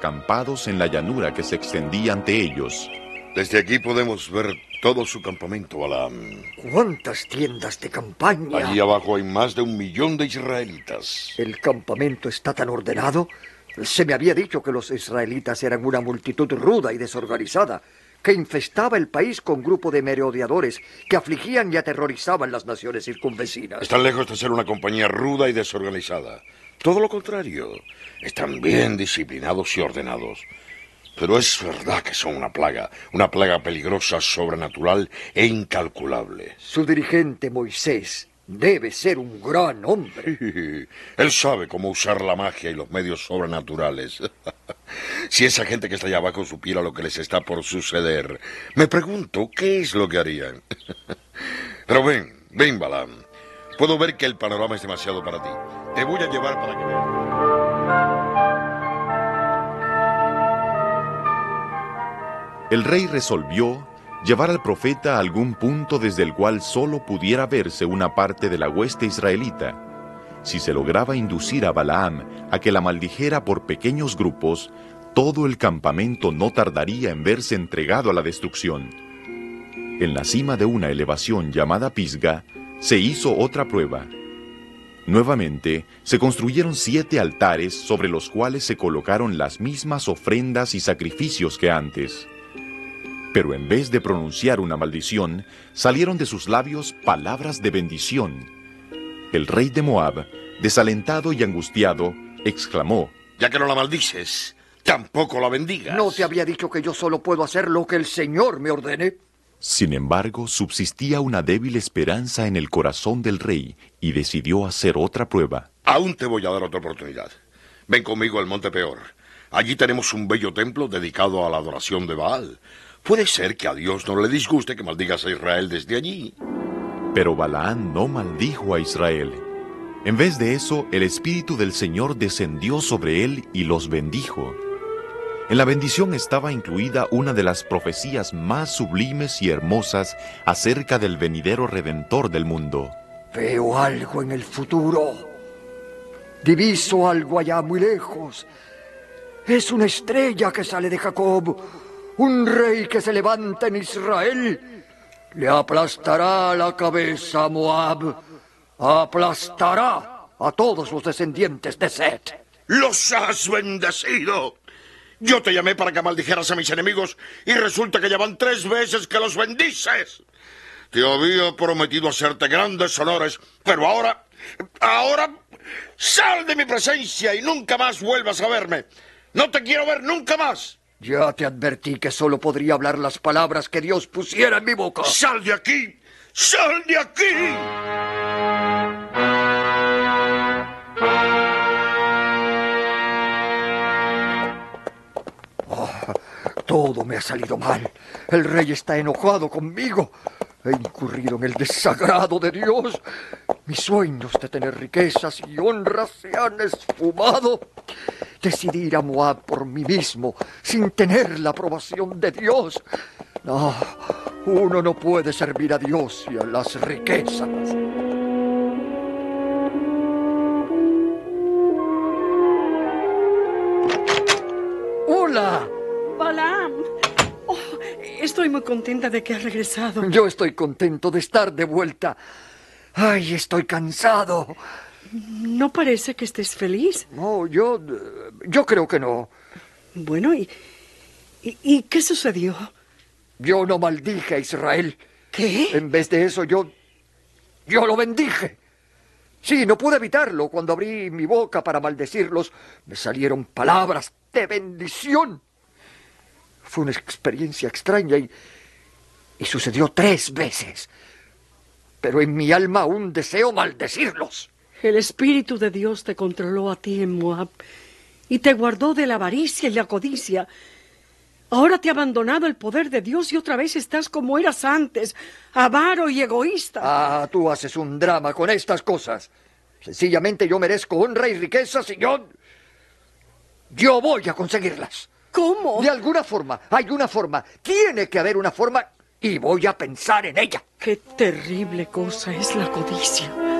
acampados en la llanura que se extendía ante ellos. Desde aquí podemos ver todo su campamento, Balaam. ¿Cuántas tiendas de campaña? Allí abajo hay más de 1 millón de israelitas. ¿El campamento está tan ordenado? Se me había dicho que los israelitas eran una multitud ruda y desorganizada, que infestaba el país con grupo de merodeadores que afligían y aterrorizaban las naciones circunvecinas. Están lejos de ser una compañía ruda y desorganizada. Todo lo contrario. Están bien disciplinados y ordenados. Pero es verdad que son una plaga peligrosa, sobrenatural e incalculable. Su dirigente, Moisés, debe ser un gran hombre. Él sabe cómo usar la magia y los medios sobrenaturales. Si esa gente que está allá abajo supiera lo que les está por suceder, me pregunto qué es lo que harían. Pero ven, Balaam. Puedo ver que el panorama es demasiado para ti. Te voy a llevar para que veas. El rey resolvió llevar al profeta a algún punto desde el cual solo pudiera verse una parte de la hueste israelita. Si se lograba inducir a Balaam a que la maldijera por pequeños grupos, todo el campamento no tardaría en verse entregado a la destrucción. En la cima de una elevación llamada Pisga, se hizo otra prueba. Nuevamente, se construyeron 7 altares sobre los cuales se colocaron las mismas ofrendas y sacrificios que antes. Pero en vez de pronunciar una maldición, salieron de sus labios palabras de bendición. El rey de Moab, desalentado y angustiado, exclamó: Ya que no la maldices, tampoco la bendigas. ¿No te había dicho que yo solo puedo hacer lo que el Señor me ordene? Sin embargo, subsistía una débil esperanza en el corazón del rey y decidió hacer otra prueba. Aún te voy a dar otra oportunidad. Ven conmigo al Monte Peor. Allí tenemos un bello templo dedicado a la adoración de Baal. Puede ser que a Dios no le disguste que maldigas a Israel desde allí. Pero Balaam no maldijo a Israel. En vez de eso, el Espíritu del Señor descendió sobre él y los bendijo. En la bendición estaba incluida una de las profecías más sublimes y hermosas acerca del venidero Redentor del mundo. Veo algo en el futuro. Diviso algo allá muy lejos. Es una estrella que sale de Jacob. Un rey que se levanta en Israel. Le aplastará la cabeza a Moab. Aplastará a todos los descendientes de Set. ¡Los has bendecido! Yo te llamé para que maldijeras a mis enemigos y resulta que ya van 3 veces que los bendices. Te había prometido hacerte grandes honores, pero ahora, sal de mi presencia y nunca más vuelvas a verme. No te quiero ver nunca más. Ya te advertí que solo podría hablar las palabras que Dios pusiera en mi boca. ¡Sal de aquí! ¡Sal de aquí! Todo me ha salido mal. El rey está enojado conmigo. He incurrido en el desagrado de Dios. Mis sueños de tener riquezas y honras se han esfumado. Decidí ir a Moab por mí mismo, sin tener la aprobación de Dios. No, uno no puede servir a Dios y a las riquezas. ¡Hola! Balaam. Oh, estoy muy contenta de que has regresado. Yo estoy contento de estar de vuelta. Ay, estoy cansado. No parece que estés feliz. No, yo creo que no. Bueno, ¿y qué sucedió? Yo no maldije a Israel. ¿Qué? En vez de eso, yo lo bendije. Sí, no pude evitarlo. Cuando abrí mi boca para maldecirlos, me salieron palabras de bendición. Fue una experiencia extraña y sucedió 3 veces. Pero en mi alma aún deseo maldecirlos. El Espíritu de Dios te controló a ti en Moab y te guardó de la avaricia y la codicia. Ahora te ha abandonado el poder de Dios y otra vez estás como eras antes, avaro y egoísta. Ah, tú haces un drama con estas cosas. Sencillamente yo merezco honra y riquezas y yo voy a conseguirlas. ¿Cómo? De alguna forma, hay una forma. Tiene que haber una forma y voy a pensar en ella. Qué terrible cosa es la codicia.